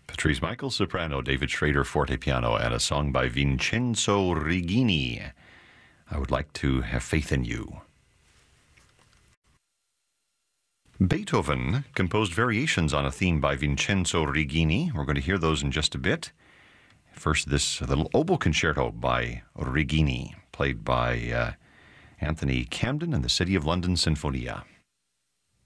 Patrice Michael, soprano, David Schrader, forte piano, and a song by Vincenzo Rigini. I would like to have faith in you. Beethoven composed variations on a theme by Vincenzo Rigini. We're going to hear those in just a bit. First, this little oboe concerto by Rigini, played by Anthony Camden and the City of London Sinfonia.